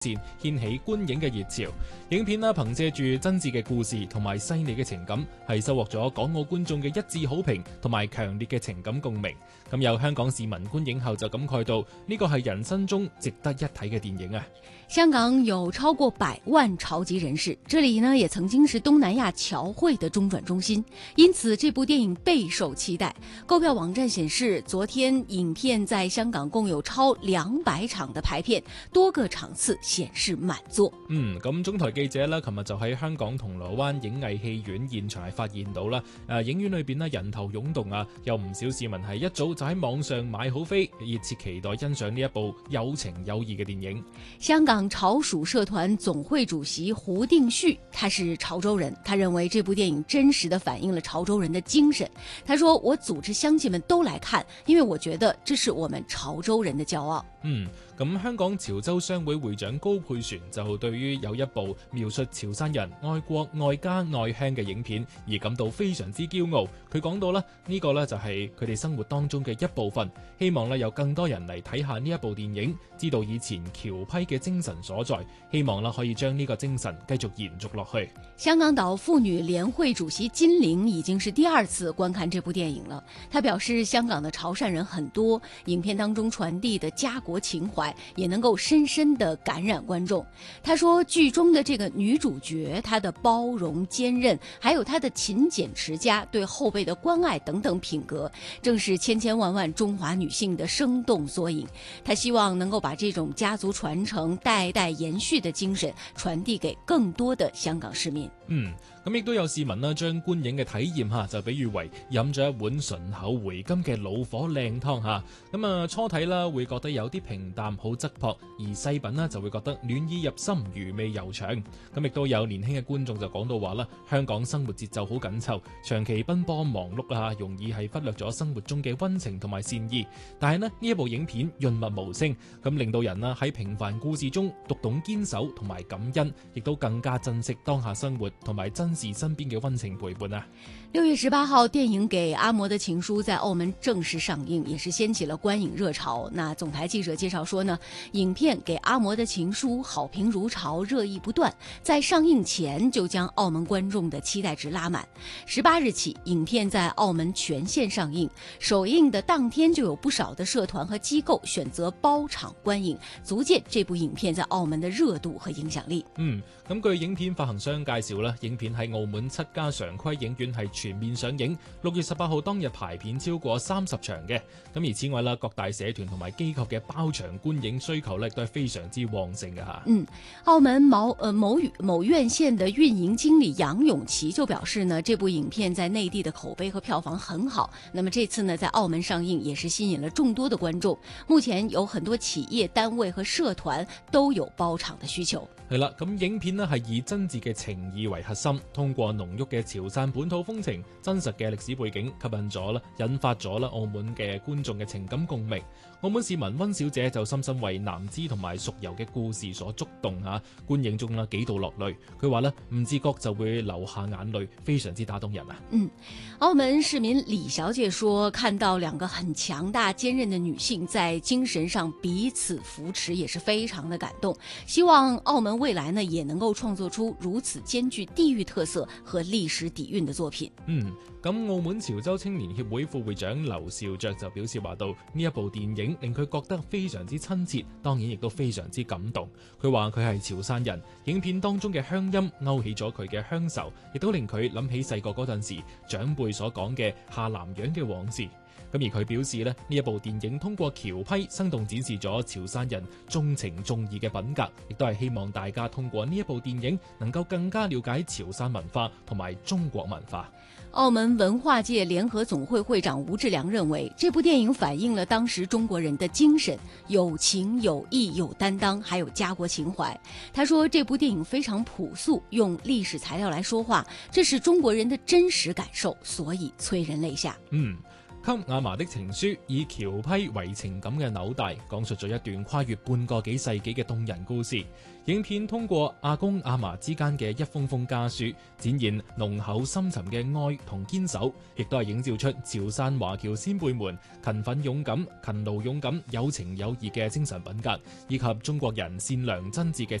掀起觀影嘅熱潮。影片啦，憑借住真摯嘅故事同埋細膩嘅情感，係收穫咗港澳觀眾嘅一致好評同埋強烈嘅情感共鳴。咁有香港市民觀影後就感慨到，呢個係人生中值得一睇嘅電影啊！ 香港有超過100萬潮籍人士，這裡呢也曾經是東南亞僑匯的中轉中心，因此這部電影備受期待。購票網站顯示，昨天影片在香港共有超200場的排片，多個場次顯示滿座。 咁中台記者呢，琴日就喺香港銅鑼灣影藝戲院現場係發現到啦，影院裏邊呢人頭湧動啊，有唔少市民係一早就喺網上買好飛，熱切期待欣賞呢一部有情有義嘅電影。 香港潮屬社團總會主席胡定旭，他是潮州人，他認為這部電影真實地反映了潮州人的精神。他說：我組織鄉親們都來看，因為我覺得這是我們潮州人的驕傲。 咁香港潮州商會會長高佩璇就對於有一部描述潮汕人愛國愛家愛鄉嘅影片而感到非常之驕傲。佢講到啦，呢個呢就係佢哋生活當中嘅一部分，希望呢有更多人嚟睇下呢一部電影，知道以前僑批嘅精神所在，希望呢可以將呢個精神繼續延續落去。 香港島婦女聯會主席金玲已經是第2次觀看這部電影了。她表示，香港的潮汕人很多，影片當中傳遞的家國情懷也能夠深深地感染觀眾。她說，劇中的這個女主角，她的包容堅韌，還有她的勤儉持家，對後輩的關愛等等品格，正是千千萬萬中華女性的生動縮影。她希望能夠把這種家族傳承、代代延續的精神傳遞給更多的香港市民。 咁亦都有市民啦，將觀影嘅體驗就比喻為飲咗一碗順口回甘嘅老火靚湯嚇。咁初睇啦會覺得有啲平淡好質樸，而細品啦就會覺得暖意入心，餘味悠長。咁亦都有年輕嘅觀眾就講到話啦，香港生活節奏好緊湊，長期奔波忙碌啊，容易係忽略咗生活中嘅溫情同埋善意。但係呢一部影片潤物無聲，咁令到人啦喺平凡故事中讀懂堅守同埋感恩，亦都更加珍惜當下生活同埋珍視身邊嘅溫情陪伴啊。 6月18號，電影《給阿嬤的情書》在澳門正式上映，也是掀起了觀影熱潮。那總台記者介紹說呢，影片《給阿嬤的情書》好評如潮，熱議不斷，在上映前就將澳門觀眾的期待值拉滿。18日起，影片在澳門全線上映，首映的當天就有不少的社團和機構選擇包場觀影，足見這部影片在澳門的熱度和影響力。 咁據影片發行商介紹啦，影片喺澳門7家常規影院係全面上映，6月18號當日排片超過30場嘅。咁而此外啦，各大社團同埋機構嘅包場觀影需求咧都係非常之旺盛嘅嚇。 澳門某院線的運營經理楊永琪就表示呢，這部影片在內地的口碑和票房很好。那麼這次呢，在澳門上映也是吸引了眾多的觀眾。目前有很多企業單位和社團都有包場的需求。 係啦，咁影片呢係以真摯嘅情義為核心，通過濃郁嘅潮汕本土風情、真實嘅歷史背景，吸引咗啦，引發咗啦澳門嘅觀眾嘅情感共鳴。澳門市民溫小姐就深深為南枝同埋淑柔嘅故事所觸動嚇，觀影中啦幾度落淚。佢話咧唔自覺就會流下眼淚，非常之打動人啊。 澳門市民李小姐說，看到2個很強大堅韌的女性在精神上彼此扶持，也是非常的感動。希望澳門未來呢也能夠創作出如此兼具地域特色和歷史底蘊的作品。 咁澳門潮州青年協會副會長劉兆爵就表示話到，呢一部電影令佢覺得非常之親切，當然亦都非常之感動。佢話佢係潮汕人，影片當中嘅鄉音勾起咗佢嘅鄉愁，亦都令佢諗起細個嗰陣時長輩所講嘅下南洋嘅往事。咁而佢表示呢一部電影通過僑批生動展示咗潮汕人重情重義嘅品格，亦都係希望大家通過呢一部電影能夠更加了解潮汕文化同埋中國文化。 澳門文化界聯合總會會長吳志良認為，這部電影反映了當時中國人的精神，有情有義有擔當，還有家國情懷。他說，這部電影非常樸素，用歷史材料來說話，這是中國人的真實感受，所以催人淚下。 給亞麻的情書以僑批為情感嘅紐帶，講述咗一段跨越半個幾世紀嘅動人故事。影片通過阿公阿麻之間嘅一封封家書，展現濃厚深沉嘅愛同堅守，亦都係映照出潮汕華僑先輩們勤奮勇敢、勤勞勇敢、有情有義嘅精神品格，以及中國人善良真摯嘅